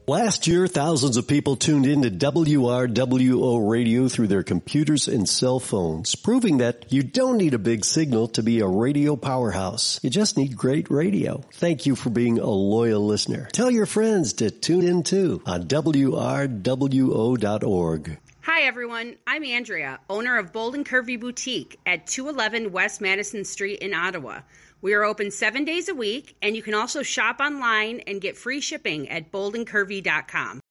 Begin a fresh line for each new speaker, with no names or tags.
Last year, thousands of people tuned in to WRWO radio through their computers and cell phones, proving that you don't need a big signal to be a radio powerhouse. You just need great radio. Thank you for being a loyal listener. Tell your friends to tune in too on WRWO.org.
Hi, everyone. I'm Andrea, owner of Bold and Curvy Boutique at 211 West Madison Street in Ottawa. We are open 7 days a week, and you can also shop online and get free shipping at boldandcurvy.com.